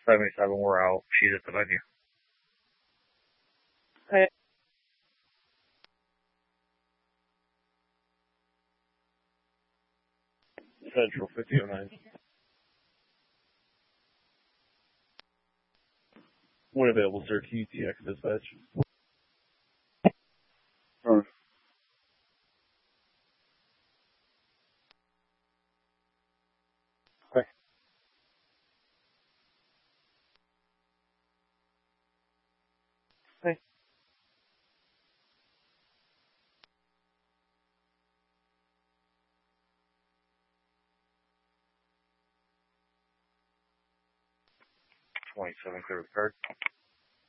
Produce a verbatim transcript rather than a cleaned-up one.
seventy-seven, we're out. She's at the venue. Hey. Central fifty oh nine. When available, sir, Q T X dispatch. Sure. Hey. Hey. twenty-seven, clear the card.